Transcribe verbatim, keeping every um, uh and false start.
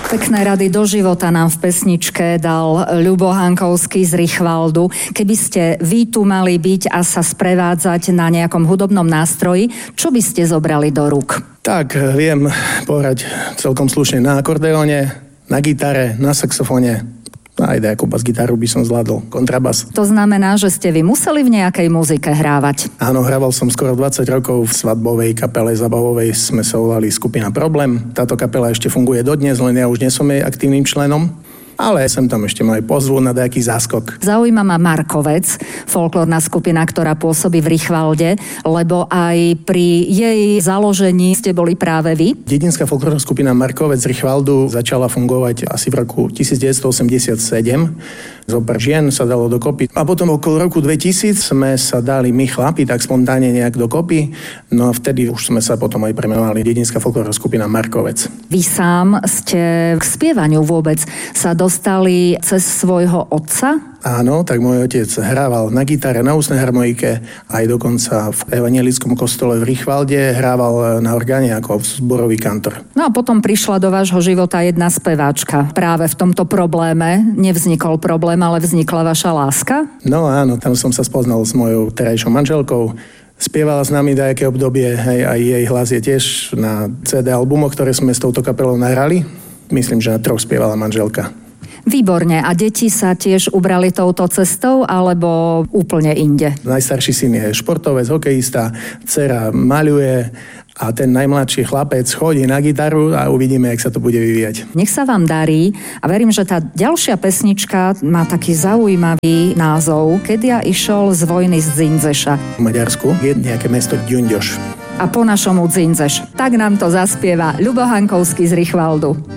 Pekné rady do života nám v pesničke dal Ľubo Hankovský z Richvaldu. Keby ste vy tu mali byť a sa sprevádzať na nejakom hudobnom nástroji, čo by ste zobrali do rúk? Tak, viem pohrať celkom slušne na akordeóne, na gitare, na saxofóne. Aj nejakú bas-gitaru by som zvládol, kontrabas. To znamená, že ste vy museli v nejakej muzike hrávať? Áno, hrával som skoro dvadsať rokov v svadbovej kapele zabavovej, sme sa volali skupina Problém. Táto kapela ešte funguje dodnes, len ja už nie som jej aktívnym členom. Ale sem tam ešte ma aj pozvú na nejaký záskok. Zaujíma ma Markovec, folklórna skupina, ktorá pôsobí v Richvalde, lebo aj pri jej založení ste boli práve vy. Dedinská folklórna skupina Markovec z Richvaldu začala fungovať asi v roku devätnásťstoosemdesiatsedem. Zopár žien sa dalo dokopy. A potom okolo roku dvetisíc sme sa dali my chlapi tak spontánne nejak dokopy. No a vtedy už sme sa potom aj premenovali Dedinská folklórna skupina Markovec. Vy sám ste k spievaniu vôbec sa dostali cez svojho otca? Áno, tak môj otec hrával na gitare, na ústnej harmonike, aj dokonca v evanjelickom kostole v Richvalde hrával na orgáne ako zborový kantor. No a potom prišla do vášho života jedna speváčka. Práve v tomto probléme nevznikol problém, ale vznikla vaša láska? No áno, tam som sa spoznal s mojou terajšou manželkou. Spievala s nami dajaké obdobie, hej, aj jej hlas je tiež na cé dé albumoch, ktoré sme s touto kapelou nahrali. Myslím, že na troch spievala manželka. Výborne. A deti sa tiež ubrali touto cestou, alebo úplne inde? Najstarší syn je športovec, hokejista, dcera maľuje a ten najmladší chlapec chodí na gitaru a uvidíme, jak sa to bude vyvíjať. Nech sa vám darí a verím, že tá ďalšia pesnička má taký zaujímavý názov. Kedia išol z vojny z Dzinzeša. V Maďarsku je nejaké mesto Ďunďoš. A po našomu Dzinzeš. Tak nám to zaspieva Ľubo Hankovský z Richvaldu.